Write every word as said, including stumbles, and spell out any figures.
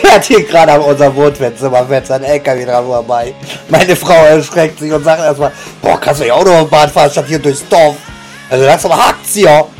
fährt hier gerade an unserem Wohnfenster, man fährt sein L K W dran vorbei. Meine Frau erschreckt sich und sagt erstmal, boah, kannst du ja auch noch im Bad fahren, statt hier durchs Dorf. Also langsam hackt's hier.